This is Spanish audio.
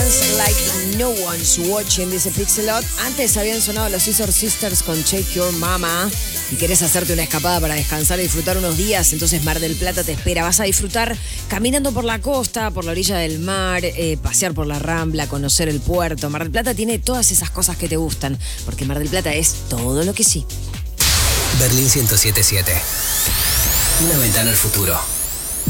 Dance Like No One's Watching, dice Pixelot. Antes habían sonado los Scissor Sisters con Shake Your Mama. Y querés hacerte una escapada para descansar y disfrutar unos días, entonces Mar del Plata te espera. Vas a disfrutar caminando por la costa, por la orilla del mar, pasear por la Rambla, conocer el puerto. Mar del Plata tiene todas esas cosas que te gustan, porque Mar del Plata es todo lo que sí. Berlín 107.7. Una ventana al futuro.